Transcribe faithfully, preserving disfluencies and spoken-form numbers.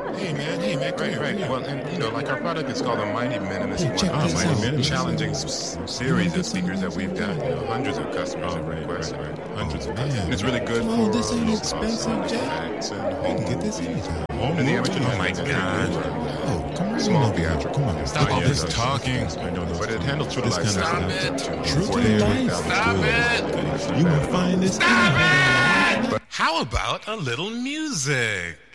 Hey man, hey man, Right, right. Well, and you know, like our product is called the Mighty Minimus Hey, check one. this Mighty out. Min- Listen. challenging s- series of speakers that we've got. You know, hundreds of customers Oh, have right, requested. right, right. Hundreds Oh, of customers. man. And it's really good Come for on, this ain't low expensive, cost Jack. effects and We home can get this movies. anytime. And the amateur Oh, my has really God. good, Oh, come on. small over here. theatrical. Come on. Stop all Yeah, this those- talking. I know those. But it handles true to This life kind of sound. stuff. it. True Four to days, life. eight thousand Stop dollars. it. You will find this. Stop it! How about a little music?